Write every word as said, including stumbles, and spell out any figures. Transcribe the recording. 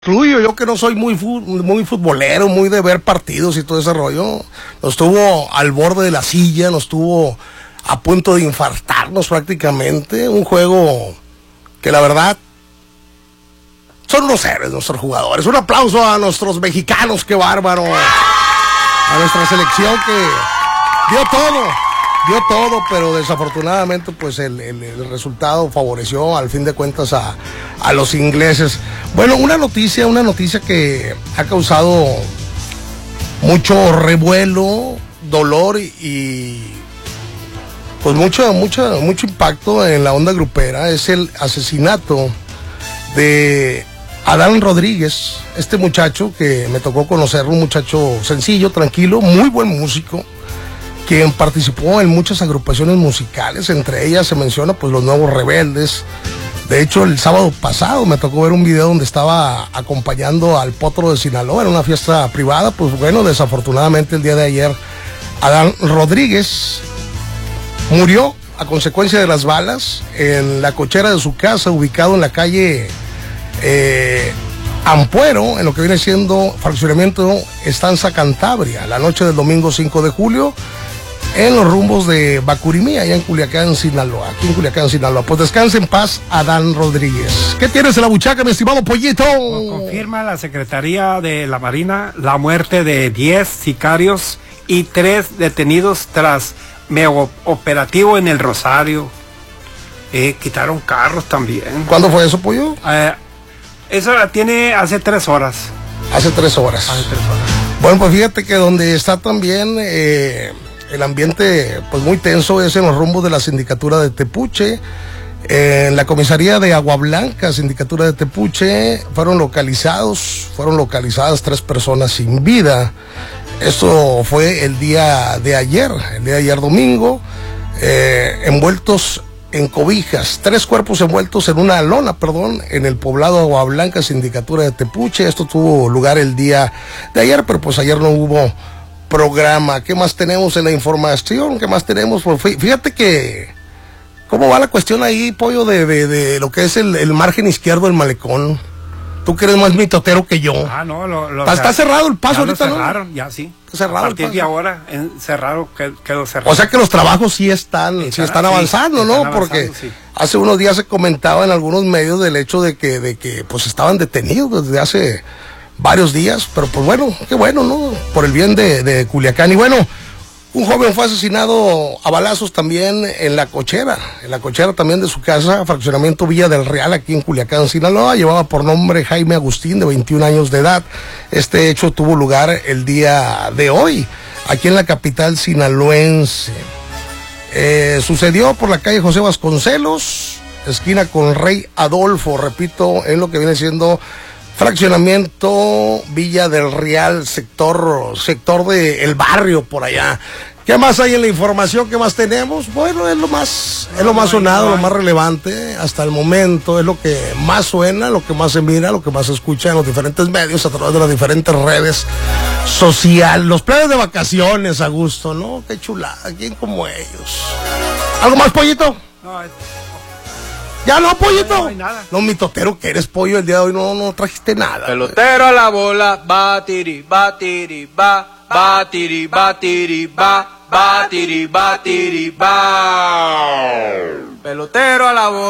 Incluyo yo que no soy muy fu- muy futbolero, muy de ver partidos y todo ese rollo, nos tuvo al borde de la silla, nos tuvo a punto de infartarnos prácticamente, un juego que la verdad son unos héroes nuestros jugadores. Un aplauso a nuestros mexicanos, qué bárbaro, a nuestra selección que dio todo, dio todo, pero desafortunadamente pues el, el, el resultado favoreció al fin de cuentas a, a los ingleses. Bueno, una noticia, una noticia que ha causado mucho revuelo, dolor y, y pues mucho, mucho, mucho impacto en la onda grupera, es el asesinato de Adán Rodríguez, este muchacho que me tocó conocerlo, un muchacho sencillo, tranquilo, muy buen músico, quien participó en muchas agrupaciones musicales, entre ellas se menciona pues Los Nuevos Rebeldes. De hecho, el sábado pasado me tocó ver un video donde estaba acompañando al Potro de Sinaloa en una fiesta privada. Pues bueno, desafortunadamente el día de ayer Adán Rodríguez murió a consecuencia de las balas en la cochera de su casa, ubicado en la calle eh, Ampuero, en lo que viene siendo fraccionamiento Estanza Cantabria, la noche del domingo cinco de julio, en los rumbos de Bacurimí, allá en Culiacán, Sinaloa, aquí en Culiacán, Sinaloa. Pues descanse en paz, Adán Rodríguez. ¿Qué tienes en la buchaca, mi estimado Pollito? Como confirma la Secretaría de la Marina la muerte de diez sicarios y tres detenidos tras mega operativo en el Rosario. Eh, quitaron carros también. ¿Cuándo fue eso, Pollo? Eh, eso la tiene hace tres horas. Hace tres horas. Hace tres horas. Bueno, pues fíjate que donde está también eh, el ambiente pues muy tenso es en los rumbos de la sindicatura de Tepuche. Eh, en la comisaría de Agua Blanca, sindicatura de Tepuche, fueron localizados, fueron localizadas tres personas sin vida. Esto fue el día de ayer, el día de ayer domingo, eh, envueltos en cobijas, tres cuerpos envueltos en una lona, perdón, en el poblado Agua Blanca, sindicatura de Tepuche. Esto tuvo lugar el día de ayer, pero pues ayer no hubo programa. ¿Qué más tenemos en la información? ¿Qué más tenemos? Pues fíjate que, ¿cómo va la cuestión ahí, Pollo, de, de, de lo que es el, el margen izquierdo del malecón? Tú que eres más mitotero que yo. Ah, no, lo, lo está, está cerrado el paso ya ahorita, lo cerraron, ¿no? ya sí. Cerrado a partir el paso. de ahora, en, cerrado, quedó cerrado. O sea que los trabajos sí están, están sí están sí, avanzando, ¿no? están Porque avanzando, sí. Hace unos días se comentaba en algunos medios del hecho de que, de que pues estaban detenidos desde hace varios días, pero pues bueno, qué bueno, ¿no? Por el bien de, de Culiacán. Y bueno, un joven fue asesinado a balazos también en la cochera, en la cochera también de su casa, fraccionamiento Villa del Real, aquí en Culiacán, Sinaloa. Llevaba por nombre Jaime Agustín, de veintiún años de edad. Este hecho tuvo lugar el día de hoy, aquí en la capital sinaloense. Eh, sucedió por la calle José Vasconcelos, esquina con Rey Adolfo, repito, en lo que viene siendo fraccionamiento Villa del Real, sector, sector de El Barrio, por allá. ¿Qué más hay en la información? ¿Qué más tenemos? Bueno, es lo más, es lo más sonado, lo más relevante hasta el momento, es lo que más suena, lo que más se mira, lo que más se escucha en los diferentes medios, a través de las diferentes redes sociales. Los planes de vacaciones a gusto, ¿no? Qué chulada, ¿quién como ellos? ¿Algo más, Pollito? No, es... Ya no, Pollito. No, no hay nada. No, mitotero que eres, Pollo, el día de hoy no, no trajiste nada. Pelotero a la bola, batiri, batiri, ba, batiri, batiri, ba, batiri, batiri, ba. Pelotero a la bola.